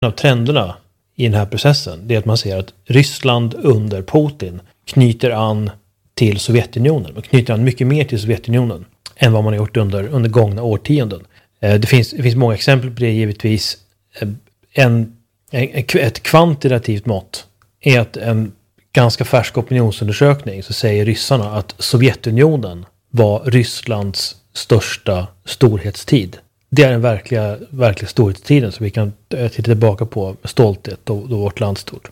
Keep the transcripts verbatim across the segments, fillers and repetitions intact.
av trenderna i den här processen, det är att man ser att Ryssland under Putin knyter an till Sovjetunionen. Man knyter an mycket mer till Sovjetunionen än vad man har gjort under, under gångna årtionden. Det finns, det finns många exempel på det givetvis. En, en, ett kvantitativt mått är att en ganska färsk opinionsundersökning så säger ryssarna att Sovjetunionen var Rysslands största storhetstid. Det är den verkliga, verkliga storhetstiden som vi kan titta tillbaka på med stolthet då, då vårt land stort.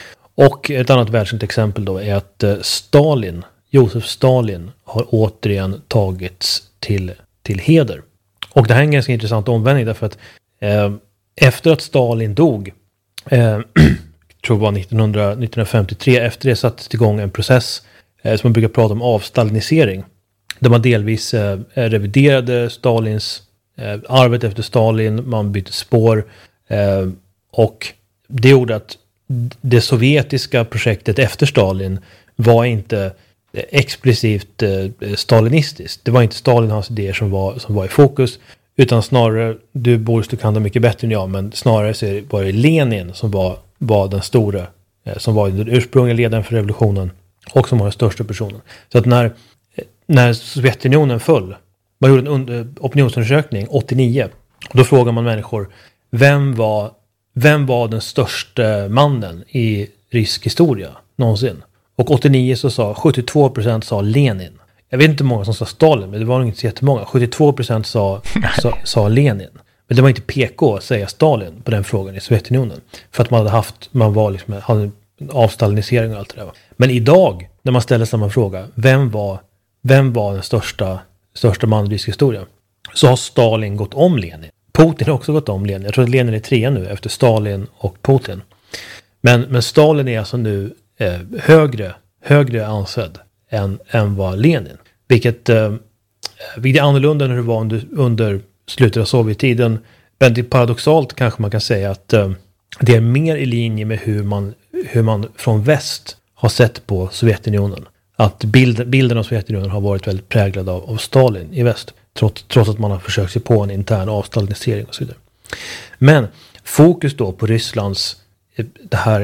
Och ett annat välkänt exempel då är att Stalin, Josef Stalin, har återigen tagits till, till heder. Och det här är en ganska intressant omvändning därför att eh, efter att Stalin dog, eh, tror det var nittonhundra, nittonhundrafemtiotre, efter det sattes igång en process eh, som man brukar prata om avstalinisering. Där man delvis eh, reviderade Stalins eh, arvet efter Stalin, man bytte spår eh, och det gjorde att det sovjetiska projektet efter Stalin var inte explicit eh, stalinistiskt. Det var inte Stalin och hans idéer som var, som var i fokus, utan snarare, du Boris, du kan det mycket bättre än jag, men snarare så var det Lenin som var, var den stora, eh, som var den ursprungliga ledaren för revolutionen och som var den största personen. Så att när, när Sovjetunionen föll, man gjorde en un- opinionsundersökning åttionio, då frågar man människor, vem var, vem var den största mannen i rysk historia någonsin? Och åttionio så sa sjuttiotvå procent sa Lenin. Jag vet inte hur många som sa Stalin, men det var nog inte så jättemånga. sjuttiotvå procent sa, sa, sa Lenin. Men det var inte P K att säga Stalin på den frågan i Sovjetunionen. För att man hade haft, man var liksom, hade avstalinisering och allt det där. Men idag, när man ställer samma fråga, vem var, vem var den största, största mannen i rysk historia? Så har Stalin gått om Lenin. Putin har också gått om Lenin. Jag tror att Lenin är tre nu efter Stalin och Putin. Men, men Stalin är alltså nu eh, högre, högre ansedd än, än vad Lenin. Vilket, eh, vilket är annorlunda än hur det var under, under slutet av Sovjettiden. Men det är paradoxalt kanske man kan säga att eh, det är mer i linje med hur man, hur man från väst har sett på Sovjetunionen. Att bild, bilden av Sovjetunionen har varit väldigt präglad av, av Stalin i väst. Trots, trots att man har försökt sig på en intern avstalinisering och så vidare. Men fokus då på Rysslands det här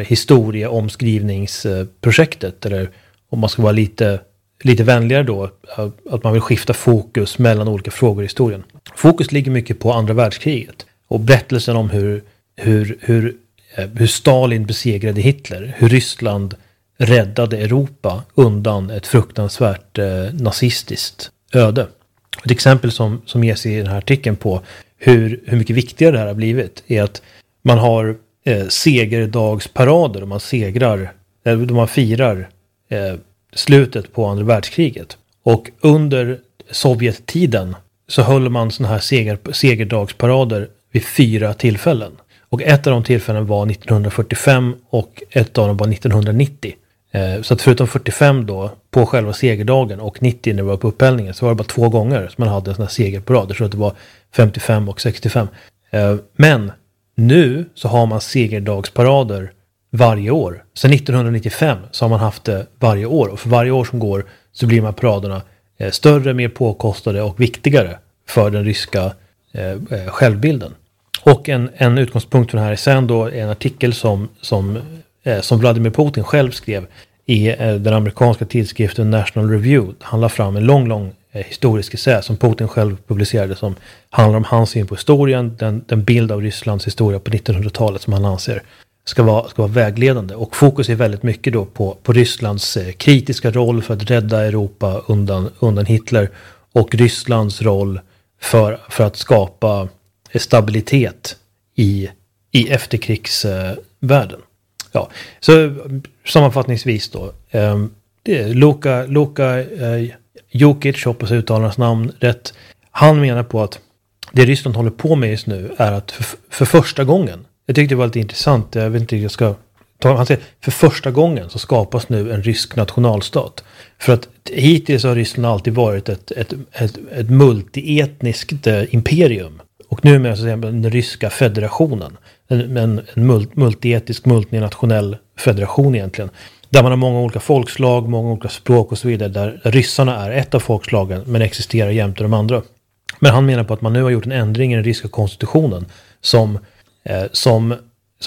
historieomskrivningsprojektet, eller om man ska vara lite, lite vänligare då, att man vill skifta fokus mellan olika frågor i historien. Fokus ligger mycket på andra världskriget och berättelsen om hur, hur, hur, hur Stalin besegrade Hitler, hur Ryssland räddade Europa undan ett fruktansvärt eh, nazistiskt öde. Ett exempel som, som ges i den här artikeln på hur, hur mycket viktigare det här har blivit är att man har eh, segerdagsparader och man segrar, eh, man firar eh, slutet på andra världskriget. Och under Sovjettiden så höll man såna här seger, segerdagsparader vid fyra tillfällen. Och ett av de tillfällen var nittonhundrafyrtiofem och ett av dem var nittonhundranittio. Eh, så att förutom fyrtiofem då på själva segerdagen och nittio när det var på upphällningen så var det bara två gånger som man hade en sån här segerparad. Jag tror att det var femtiofem och sextiofem. Eh, men nu så har man segerdagsparader varje år. Sen nittonhundranittiofem så har man haft det varje år. Och för varje år som går så blir de här paraderna eh, större, mer påkostade och viktigare för den ryska eh, självbilden. Och en, en utgångspunkt för det här är sen då en artikel som, som, eh, som Vladimir Putin själv skrev i eh, den amerikanska tidskriften National Review. Han la fram en lång, lång eh, historisk essä som Putin själv publicerade som handlar om hans syn på historien, den, den bild av Rysslands historia på nittonhundratalet som han anser ska vara, ska vara vägledande. Och fokus är väldigt mycket då på, på Rysslands eh, kritiska roll för att rädda Europa undan, undan Hitler och Rysslands roll för, för att skapa stabilitet i, i efterkrigsvärlden. Ja, så sammanfattningsvis då. Eh, Luka, Luka eh, Jokic, hoppas jag uttalar hans namn rätt. Han menar på att det Ryssland håller på med just nu är att för, för första gången, jag tyckte det var lite intressant, jag vet inte hur jag ska ta, han säger för första gången så skapas nu en rysk nationalstat. För att hittills har Ryssland alltid varit ett, ett, ett, ett multietniskt imperium. Och nu med så säga, den ryska federationen, en, en, en multietnisk, multinationell federation egentligen. Där man har många olika folkslag, många olika språk och så vidare. Där ryssarna är ett av folkslagen men existerar jämte de andra. Men han menar på att man nu har gjort en ändring i den ryska konstitutionen som, eh, som